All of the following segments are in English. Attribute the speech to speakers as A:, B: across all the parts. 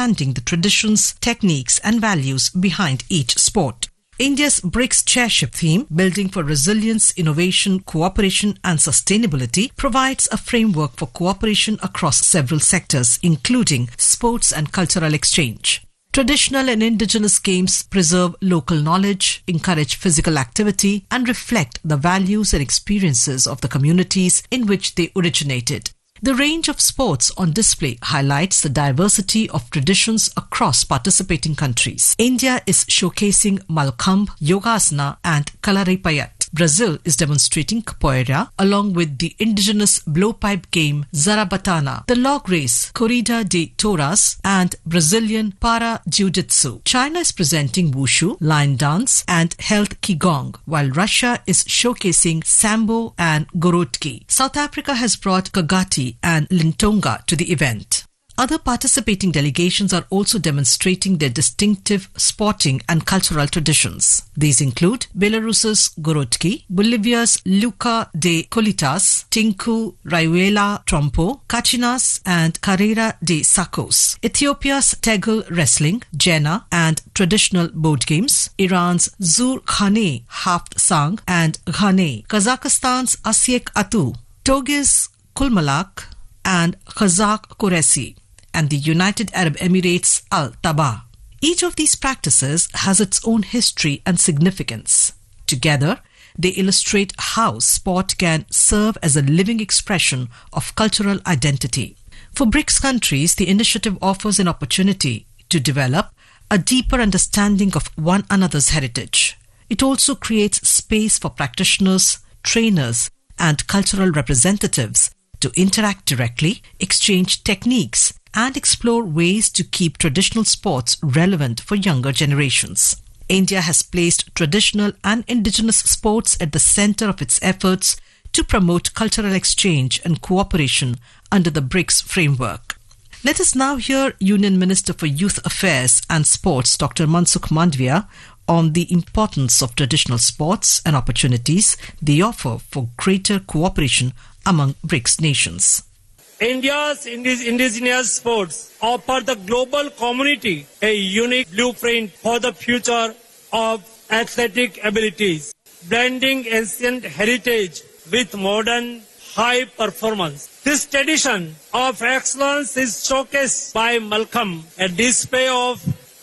A: understanding the traditions, techniques and values behind each sport. India's BRICS chairship theme, Building for Resilience, Innovation, Cooperation and Sustainability, provides a framework for cooperation across several sectors, including sports and cultural exchange. Traditional and indigenous games preserve local knowledge, encourage physical activity, and reflect the values and experiences of the communities in which they originated. The range of sports on display highlights the diversity of traditions across participating countries. India is showcasing Mallakhambh, Yogasana and Kalaripayat. Brazil is demonstrating capoeira along with the indigenous blowpipe game Zarabatana, the log race Corrida de Touras and Brazilian para-jiu-jitsu. China is presenting wushu, line dance and health qigong, while Russia is showcasing sambo and gorotki. South Africa has brought kagati and lintonga to the event. Other participating delegations are also demonstrating their distinctive sporting and cultural traditions. These include Belarus's Gorotki, Bolivia's Luca de Colitas, Tinku Rayuela Trompo, Kachinas and Carrera de Sacos, Ethiopia's Tegel Wrestling, Jena and traditional board games, Iran's Zur Khane Haft Sang and Ghane, Kazakhstan's Asyek Atu, Togi's Kulmalak and Kazakh Kuresi, and the United Arab Emirates Al-Taba. Each of these practices has its own history and significance. Together, they illustrate how sport can serve as a living expression of cultural identity. For BRICS countries, the initiative offers an opportunity to develop a deeper understanding of one another's heritage. It also creates space for practitioners, trainers, and cultural representatives to interact directly, exchange techniques, and explore ways to keep traditional sports relevant for younger generations. India has placed traditional and indigenous sports at the center of its efforts to promote cultural exchange and cooperation under the BRICS framework. Let us now hear Union Minister for Youth Affairs and Sports, Dr. Mansukh Mandavia, on the importance of traditional sports and opportunities they offer for greater cooperation among BRICS nations.
B: India's indigenous sports offer the global community a unique blueprint for the future of athletic abilities, blending ancient heritage with modern high performance. This tradition of excellence is showcased by Mallakhambh, a display of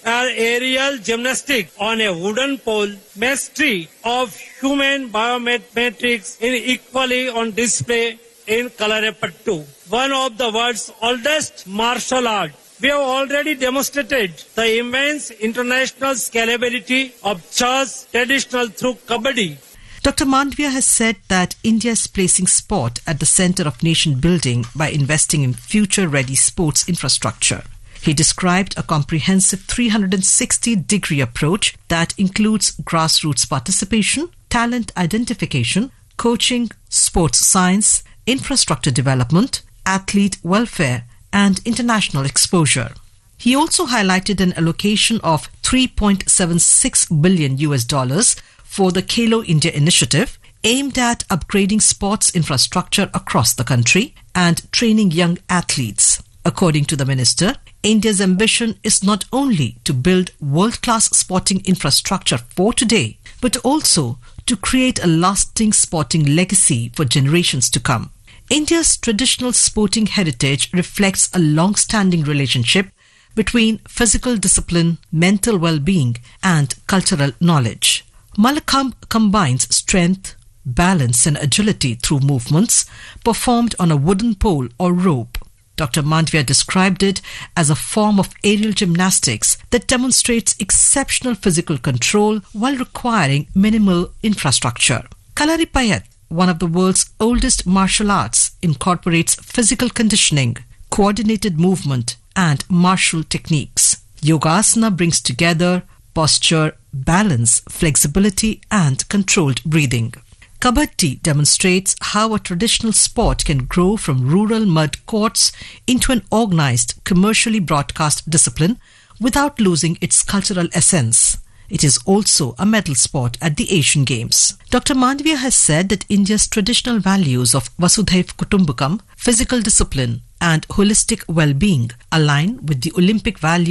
B: aerial gymnastics on a wooden pole, mastery of human biometrics is equally on display in Kalaripayattu, one of the world's oldest martial arts. We have already demonstrated the immense international scalability of chess traditional through Kabaddi.
A: Dr. Mandavia has said that India is placing sport at the center of nation building by investing in future-ready sports infrastructure. He described a comprehensive 360-degree approach that includes grassroots participation, talent identification, coaching, sports science, infrastructure development, athlete welfare, and international exposure. He also highlighted an allocation of $3.76 billion for the Khelo India initiative, aimed at upgrading sports infrastructure across the country and training young athletes. According to the minister, India's ambition is not only to build world-class sporting infrastructure for today, but also to create a lasting sporting legacy for generations to come. India's traditional sporting heritage reflects a long-standing relationship between physical discipline, mental well-being, and cultural knowledge. Mallakhambh combines strength, balance, and agility through movements performed on a wooden pole or rope. Dr. Mandavia described it as a form of aerial gymnastics that demonstrates exceptional physical control while requiring minimal infrastructure. Kalaripayat, one of the world's oldest martial arts, incorporates physical conditioning, coordinated movement, and martial techniques. Yogasana brings together posture, balance, flexibility, and controlled breathing. Kabaddi demonstrates how a traditional sport can grow from rural mud courts into an organized, commercially broadcast discipline without losing its cultural essence. It is also a medal sport at the Asian Games. Dr. Mandavia has said that India's traditional values of Vasudhaiv Kutumbakam, physical discipline, and holistic well-being align with the Olympic values